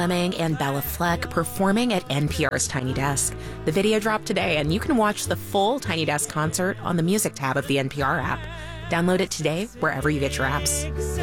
Fleming and Bella Fleck performing at NPR's Tiny Desk. The video dropped today, and you can watch the full Tiny Desk concert on the music tab of the NPR app. Download it today wherever you get your apps.